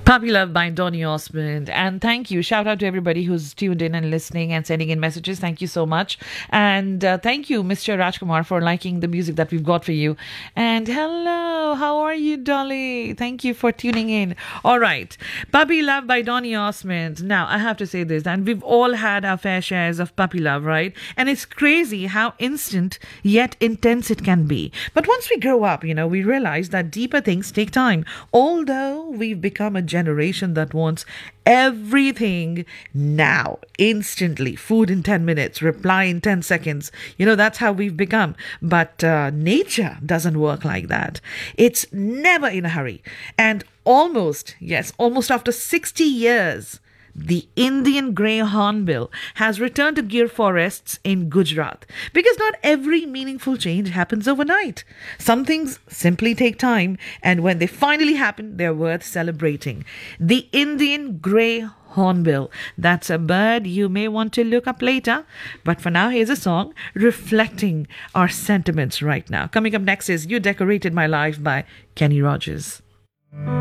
Puppy Love by Donny Osmond. And thank you. Shout out to everybody who's tuned in and listening and sending in messages. Thank you so much. And thank you, Mr. Rajkumar, for liking the music that we've got for you. And hello, how are you, Dolly? Thank you for tuning in. All right. Puppy Love by Donny Osmond. Now, I have to say this, and we've all had our fair shares of puppy love, right? And it's crazy how instant yet intense it can be. But once we grow up, we realize that deeper things take time. Although we've become a generation that wants everything now, instantly, food in 10 minutes, reply in 10 seconds. That's how we've become. But nature doesn't work like that. It's never in a hurry. And almost after 60 years, the Indian grey hornbill has returned to Gir forests in Gujarat, because not every meaningful change happens overnight. Some things simply take time, and when they finally happen, they're worth celebrating. The Indian grey hornbill. That's a bird you may want to look up later. But for now, here's a song reflecting our sentiments right now. Coming up next is You Decorated My Life by Kenny Rogers.